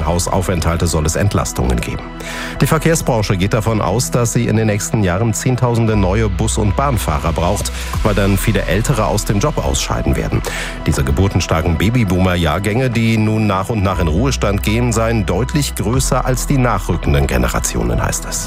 Krankenhausaufenthalte soll es Entlastungen geben. Die Verkehrsbranche geht davon aus, dass sie in den nächsten Jahren Zehntausende neue Bus- und Bahnfahrer braucht, weil dann viele Ältere aus dem Job ausscheiden werden. Diese geburtenstarken Babyboomer-Jahrgänge, die nun nach und nach in Ruhestand gehen, seien deutlich größer als die nachrückenden Generationen, heißt es.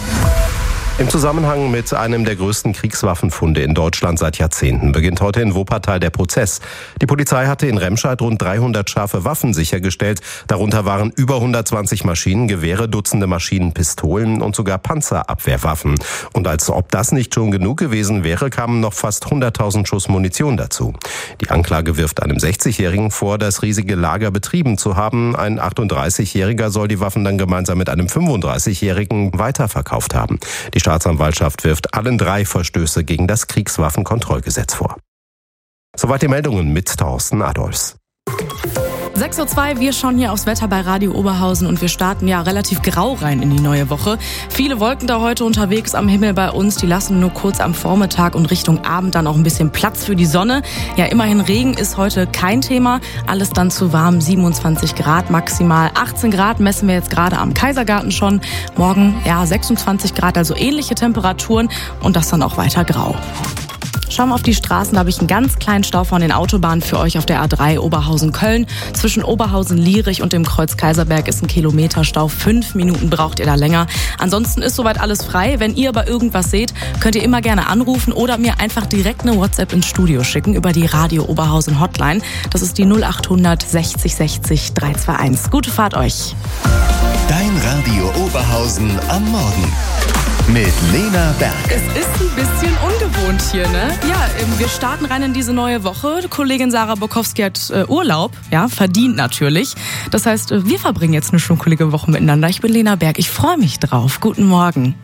Im Zusammenhang mit einem der größten Kriegswaffenfunde in Deutschland seit Jahrzehnten beginnt heute in Wuppertal der Prozess. Die Polizei hatte in Remscheid rund 300 scharfe Waffen sichergestellt. Darunter waren über 120 Maschinengewehre, Dutzende Maschinenpistolen und sogar Panzerabwehrwaffen. Und als ob das nicht schon genug gewesen wäre, kamen noch fast 100.000 Schuss Munition dazu. Die Anklage wirft einem 60-Jährigen vor, das riesige Lager betrieben zu haben. Ein 38-Jähriger soll die Waffen dann gemeinsam mit einem 35-Jährigen weiterverkauft haben. Die Staatsanwaltschaft wirft allen 3 Verstöße gegen das Kriegswaffenkontrollgesetz vor. Soweit die Meldungen mit Thorsten Adolfs. 6:02 Uhr, wir schauen hier aufs Wetter bei Radio Oberhausen und wir starten ja relativ grau rein in die neue Woche. Viele Wolken da heute unterwegs am Himmel bei uns, die lassen nur kurz am Vormittag und Richtung Abend dann auch ein bisschen Platz für die Sonne. Ja, immerhin Regen ist heute kein Thema, alles dann zu warm, 27 Grad maximal. 18 Grad messen wir jetzt gerade am Kaisergarten schon. Morgen, ja, 26 Grad, also ähnliche Temperaturen und das dann auch weiter grau. Schauen wir auf die Straßen, da habe ich einen ganz kleinen Stau von den Autobahnen für euch auf der A3 Oberhausen-Köln. Zwischen Oberhausen-Lierich und dem Kreuz Kaiserberg ist ein Kilometerstau. 5 Minuten braucht ihr da länger. Ansonsten ist soweit alles frei. Wenn ihr aber irgendwas seht, könnt ihr immer gerne anrufen oder mir einfach direkt eine WhatsApp ins Studio schicken über die Radio Oberhausen Hotline. Das ist die 0800 60 60 321. Gute Fahrt euch. Dein Radio Oberhausen am Morgen. Mit Lena Berg. Es ist ein bisschen ungewohnt hier, ne? Ja, wir starten rein in diese neue Woche. Die Kollegin Sarah Bokowski hat Urlaub, ja, verdient natürlich. Das heißt, wir verbringen jetzt eine schnuckelige Woche miteinander. Ich bin Lena Berg, ich freue mich drauf. Guten Morgen.